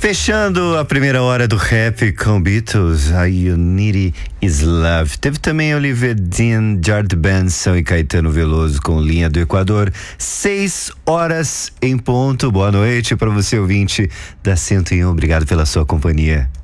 Fechando a primeira hora do rap com Beatles, a Unity is Love. Teve também Oliver Dean, George Benson e Caetano Veloso com Linha do Equador. 6 horas em ponto. Boa noite para você, ouvinte da 101. Obrigado pela sua companhia.